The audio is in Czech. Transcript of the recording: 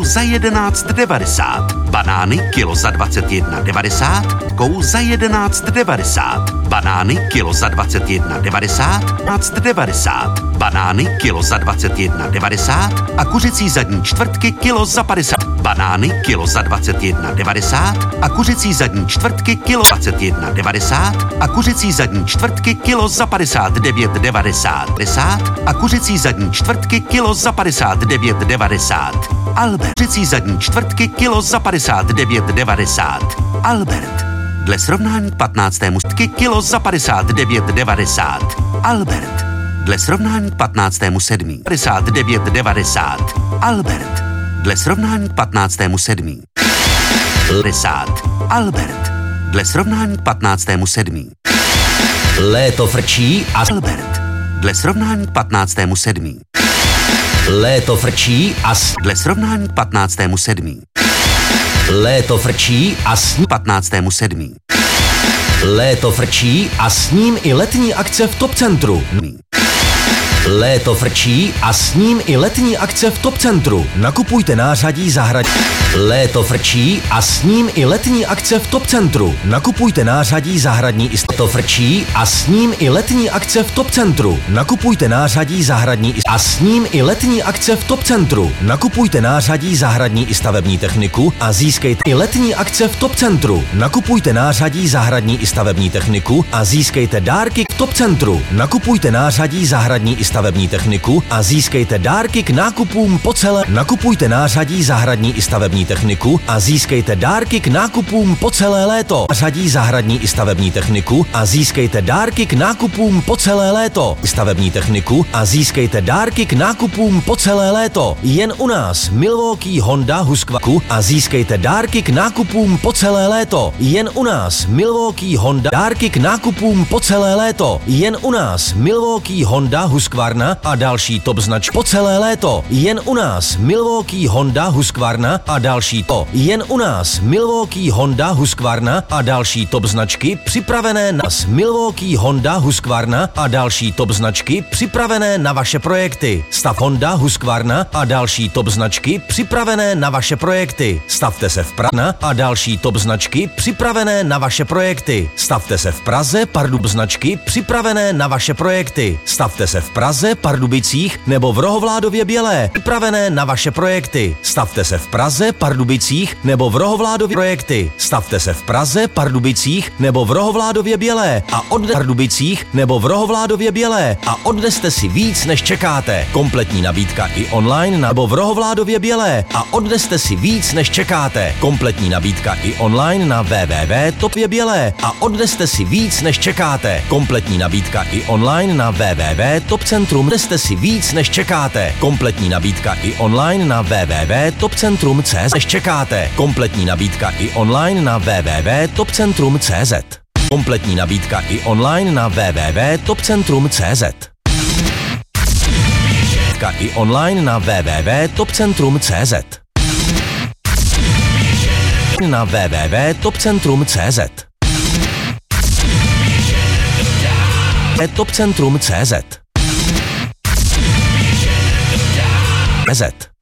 za 11,90. Banány kilo za 21,90. Kou za 11,90. Banány kilo za 21,90. 11,90. Banány kilo za 21,90. A kuřecí zadní čtvrtky kilo za 50. Banány kilo za 21,90. A kuřecí zadní čtvrtky kilo 21,90. A kuřecí zadní čtvrtky kilo za 59,90. A kuřecí zadní čtvrtky kilo za 59,90. Albert. Kuřecí zadní čtvrtky kilo za 59,90. Albert. Dle srovnání k 15. kilo za 59,90. Albert. Dle srovnání k 15.7. 59,90. Albert. Dle srovnání k 15.7. 50. Albert. Dle srovnání k 15.7. Léto frčí a Albert. Dle srovnání k 15.7. Léto frčí a Dle srovnání k 15.7. Léto frčí a 15.7. Léto frčí a s ním i letní akce v Top Centru. Léto frčí a s ním i letní akce v Top Centru. Nakupujte nářadí zahradní. Léto frčí a s ním i letní akce v Top Centru. Nakupujte nářadí zahradní. Léto frčí a s ním i letní akce v Top Centru. Nakupujte nářadí zahradní a s ním i letní akce v Top Centru. Nakupujte nářadí zahradní i stavební techniku a získejte i letní akce v Top Centru. Nakupujte nářadí zahradní i stavební techniku a získejte dárky k Top Centru. Nakupujte nářadí zahradní i stavební techniku a získejte dárky k nákupům po celé. Nakupujte nářadí zahradní i stavební techniku a získejte dárky k nákupům po celé léto. Nářadí zahradní i stavební techniku a získejte dárky k nákupům po celé léto. Stavební techniku a získejte dárky k nákupům po celé léto. Jen u nás Milwaukee Honda Husqvarna a získejte dárky k nákupům po celé léto. Jen u nás Milwaukee Honda dárky k nákupům po celé léto. Jen u nás Milwaukee Honda Husqvarna a další top značky po celé léto. Jen u nás Milwaukee Honda Husqvarna a další to. Jen u nás Milwaukee Honda Husqvarna a další top značky připravené na Milwaukee Honda Husqvarna a další top značky připravené na vaše projekty. Stav Honda Husqvarna a další top značky připravené na vaše projekty. Stavte se v Praze a další top značky připravené na vaše projekty. Stavte se v Praze, Pardub značky připravené na vaše projekty. Stavte se v Praze, Pardubicích nebo v Rohovládově Bělé připravené na vaše projekty. Stavte se v Praze, Pardubicích nebo v Rohovládově projekty. Stavte se v Praze, Pardubicích nebo v Rohovládově Bělé a Pardubicích nebo v Rohovládově Bělé a odneste si víc, než čekáte. Kompletní nabídka i online nebo v Rohovládově Bělé a odneste si víc, než čekáte. Kompletní nabídka i online na www.topjebělé a odneste si víc, než čekáte. Kompletní nabídka i online na www.topcentrum. Odneste si víc, než čekáte. Kompletní nabídka i online na www.topcentrum.cz. Než čekáte. Kompletní nabídka i online na www.topcentrum.cz. Kompletní nabídka i online na www.topcentrum.cz. I online na www.topcentrum.cz. Na www.topcentrum.cz. Topcentrum.cz.